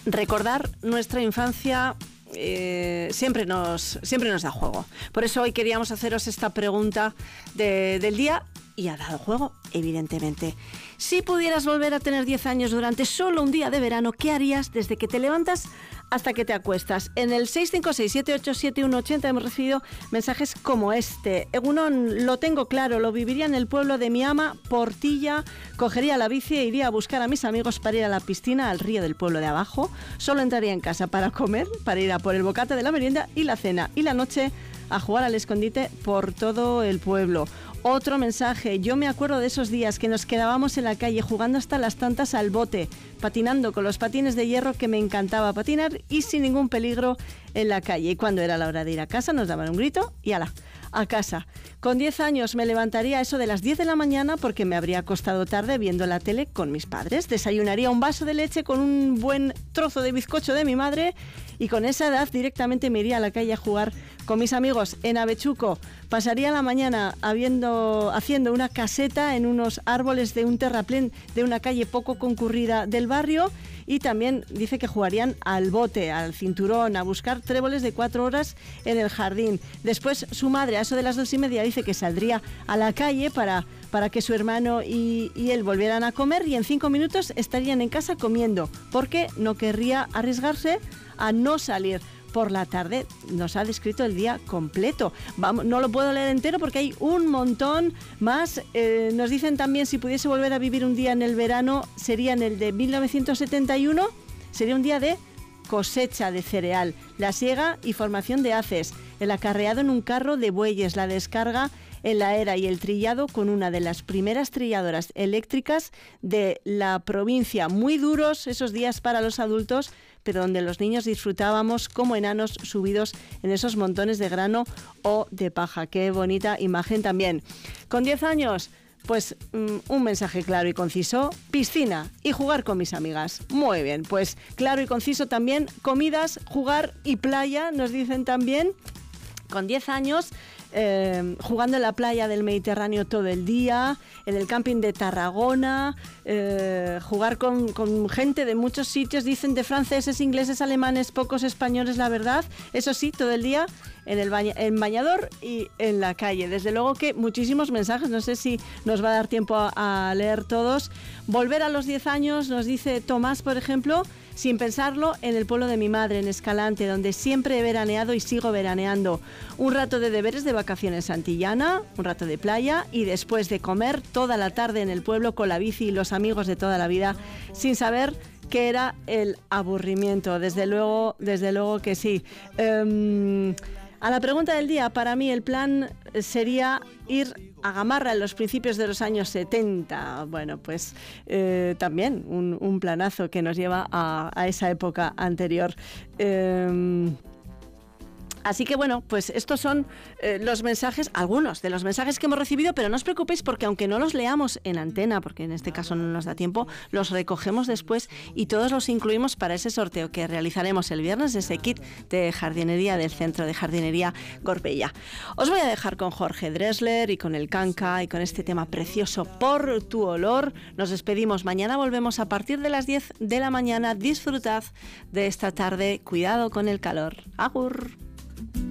Recordar nuestra infancia siempre nos da juego. Por eso hoy queríamos haceros esta pregunta del día, y ha dado juego, evidentemente. Si pudieras volver a tener 10 años durante solo un día de verano, ¿qué harías desde que te levantas hasta que te acuestas? En el 656787180 hemos recibido mensajes como este. Egunon, lo tengo claro, lo viviría en el pueblo de mi ama, Portilla, cogería la bici e iría a buscar a mis amigos para ir a la piscina, al río del pueblo de abajo. Solo entraría en casa para comer, para ir a por el bocata de la merienda y la cena. Y la noche a jugar al escondite por todo el pueblo. Otro mensaje, yo me acuerdo de esos días que nos quedábamos en la calle jugando hasta las tantas al bote, patinando con los patines de hierro, que me encantaba patinar y sin ningún peligro en la calle. Y cuando era la hora de ir a casa nos daban un grito y ¡ala!, a casa. Con 10 años me levantaría a eso de las 10 de la mañana porque me habría acostado tarde viendo la tele con mis padres. Desayunaría un vaso de leche con un buen trozo de bizcocho de mi madre y con esa edad directamente me iría a la calle a jugar con mis amigos en Avechuco. Pasaría la mañana haciendo una caseta en unos árboles de un terraplén de una calle poco concurrida del barrio. Y también dice que jugarían al bote, al cinturón, a buscar tréboles de 4 horas en el jardín. Después su madre, a eso de las 2:30, dice que saldría a la calle para que su hermano y él volvieran a comer, y en 5 minutos estarían en casa comiendo, porque no querría arriesgarse a no salir por la tarde. Nos ha descrito el día completo. No lo puedo leer entero porque hay un montón más. Nos dicen también, si pudiese volver a vivir un día en el verano, sería en el de 1971. Sería un día de cosecha de cereal, la siega y formación de haces, el acarreado en un carro de bueyes, la descarga en la era y el trillado con una de las primeras trilladoras eléctricas de la provincia. Muy duros esos días para los adultos, pero donde los niños disfrutábamos como enanos subidos en esos montones de grano o de paja. Qué bonita imagen también. Con 10 años, pues un mensaje claro y conciso: piscina y jugar con mis amigas. Muy bien, pues claro y conciso también: comidas, jugar y playa, nos dicen también. Con 10 años, jugando en la playa del Mediterráneo todo el día, en el camping de Tarragona, jugar con gente de muchos sitios, dicen, de franceses, ingleses, alemanes, pocos españoles, la verdad. Eso sí, todo el día en bañador y en la calle. Desde luego que muchísimos mensajes, no sé si nos va a dar tiempo a leer todos. Volver a los 10 años, nos dice Tomás, por ejemplo, sin pensarlo, en el pueblo de mi madre, en Escalante, donde siempre he veraneado y sigo veraneando. Un rato de deberes de vacaciones Santillana, un rato de playa y después de comer toda la tarde en el pueblo con la bici y los amigos de toda la vida, sin saber qué era el aburrimiento. Desde luego que sí. A la pregunta del día, para mí el plan sería ir a Gamarra en los principios de los años 70. Bueno, pues también un planazo que nos lleva a esa época anterior. Así que bueno, pues estos son los mensajes, algunos de los mensajes que hemos recibido, pero no os preocupéis porque aunque no los leamos en antena, porque en este caso no nos da tiempo, los recogemos después y todos los incluimos para ese sorteo que realizaremos el viernes, ese kit de jardinería del Centro de Jardinería Gorbella. Os voy a dejar con Jorge Drexler y con el Canca y con este tema precioso, Por tu olor. Nos despedimos, mañana volvemos a partir de las 10 de la mañana. Disfrutad de esta tarde, cuidado con el calor. Agur.